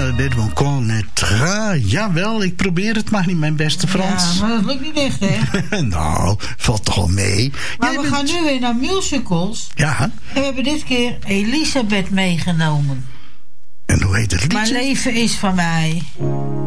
dit one connaîtra. Jawel, ik probeer het maar niet, mijn beste Frans. Ja, maar dat lukt niet echt, hè? Nou, valt toch wel mee. Maar we gaan nu weer naar musicals. Ja. En we hebben dit keer Elisabeth meegenomen. En hoe heet het liedje? Mijn leven is van mij.